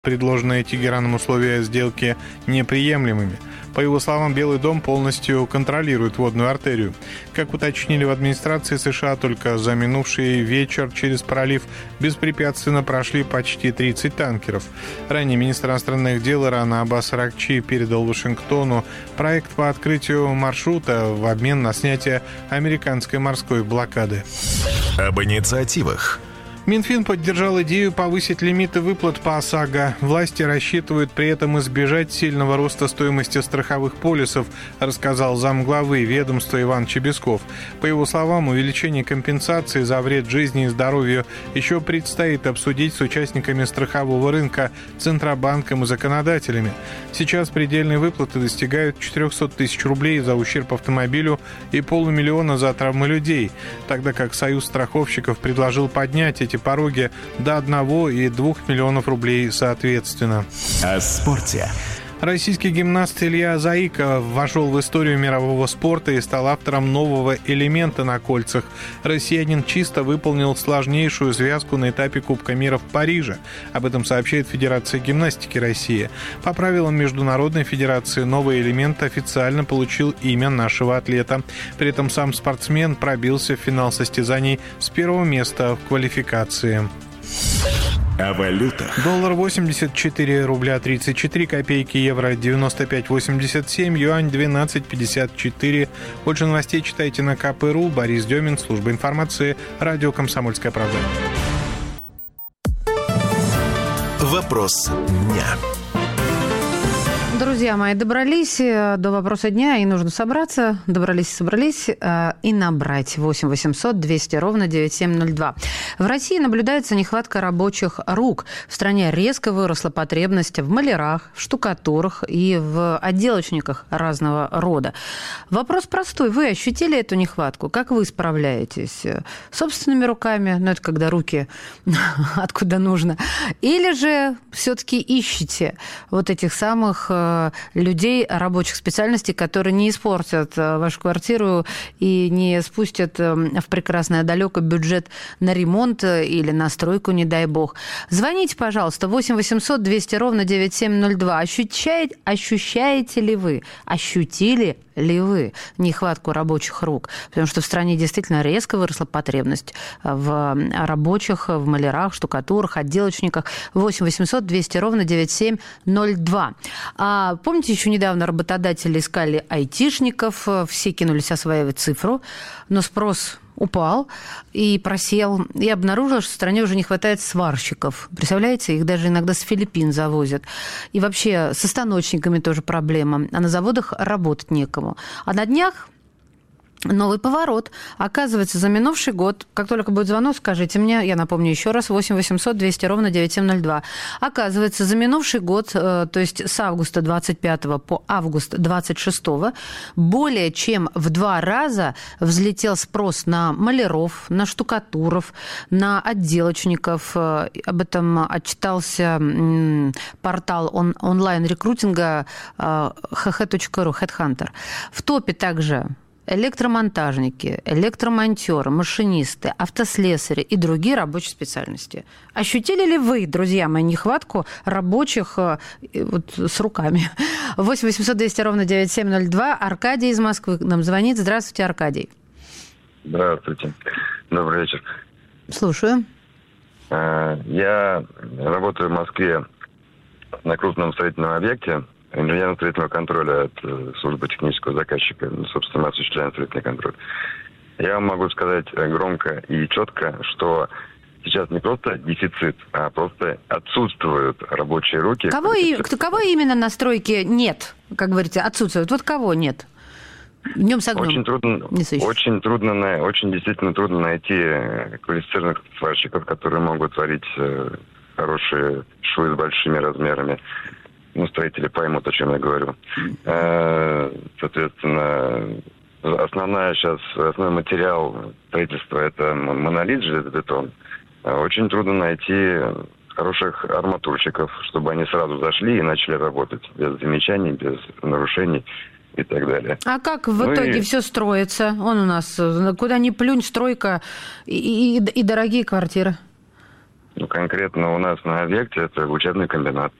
предложенные Тегераном условия сделки неприемлемыми. По его словам, Белый дом полностью контролирует водную артерию. Как уточнили в администрации США, только за минувший вечер через пролив беспрепятственно прошли почти 30 танкеров. Ранее министр иностранных дел Ирана Аббас Аракчи передал Вашингтону проект по открытию маршрута в обмен на снятие американской морской блокады. Об инициативах. Минфин поддержал идею повысить лимиты выплат по ОСАГО. Власти рассчитывают при этом избежать сильного роста стоимости страховых полисов, рассказал замглавы ведомства Иван Чебесков. По его словам, увеличение компенсации за вред жизни и здоровью еще предстоит обсудить с участниками страхового рынка, Центробанком и законодателями. Сейчас предельные выплаты достигают 400 тысяч рублей за ущерб автомобилю и 500 000 за травмы людей, тогда как Союз страховщиков предложил поднять эти пороги до 1 и 2 миллионов рублей соответственно. О спорте. Российский гимнаст Илья Заика вошел в историю мирового спорта и стал автором нового элемента на кольцах. Россиянин чисто выполнил сложнейшую связку на этапе Кубка мира в Париже. Об этом сообщает Федерация гимнастики России. По правилам Международной федерации новый элемент официально получил имя нашего атлета. При этом сам спортсмен пробился в финал состязаний с первого места в квалификации. О валютах. Доллар 84 рубля 34 копейки, евро 95,87, юань 12,54. Больше новостей читайте на КП.ру. Борис Демин, служба информации, радио «Комсомольская правда». Вопрос дня. Друзья мои, добрались до вопроса дня, и нужно собраться. Собрались и набрать 8 800 200 ровно 9702. В России наблюдается нехватка рабочих рук. В стране резко выросла потребность в малярах, в штукатурах и в отделочниках разного рода. Вопрос простой. Вы ощутили эту нехватку? Как вы справляетесь? Собственными руками, это когда руки откуда нужно. Или же все-таки ищете вот этих самых людей рабочих специальностей, которые не испортят вашу квартиру и не спустят в прекрасное далекое бюджет на ремонт или на стройку, не дай бог. Звоните, пожалуйста, 8 800 200 ровно 9702. Ощущаете ли вы, ощутили ли вы нехватку рабочих рук? Потому что в стране действительно резко выросла потребность в рабочих, в малярах, штукатурах, отделочниках. 8 800 200 ровно 9702. Помните, еще недавно работодатели искали айтишников, все кинулись осваивать цифру, но спрос упал и просел, и обнаружил, что в стране уже не хватает сварщиков. Представляете, их даже иногда с Филиппин завозят. И вообще со станочниками тоже проблема, а на заводах работать некому. А на днях новый поворот. Оказывается, за минувший год, как только будет звонок, скажите мне, я напомню еще раз, 8 800 200 ровно 9702. Оказывается, за минувший год, то есть с августа 25 по август 26, более чем в 2 раза взлетел спрос на маляров, на штукатуров, на отделочников. Об этом отчитался портал онлайн-рекрутинга hh.ru, Headhunter. В топе также электромонтажники, электромонтёры, машинисты, автослесари и другие рабочие специальности. Ощутили ли вы, друзья мои, нехватку рабочих вот, с руками? 8 800 200 ровно 9702. Аркадий из Москвы нам звонит. Здравствуйте, Аркадий. Здравствуйте. Добрый вечер. Слушаю. Я работаю в Москве на крупном строительном объекте. Инженерно-строительного контроля от службы технического заказчика. Собственно, мы осуществляем строительный контроль. Я вам могу сказать громко и четко, что сейчас не просто дефицит, а просто отсутствуют рабочие руки. Кого именно на стройке нет, как говорите, отсутствует? Вот кого нет? Днем с огнем. Очень действительно трудно найти квалифицированных сварщиков, которые могут творить хорошие швы с большими размерами. Строители поймут, о чем я говорю. Соответственно, основной материал строительства – это монолит, железобетон. Очень трудно найти хороших арматурщиков, чтобы они сразу зашли и начали работать без замечаний, без нарушений и так далее. А как в итоге все строится? Он у нас, куда ни плюнь, стройка и дорогие квартиры. Конкретно у нас на объекте это учебный комбинат.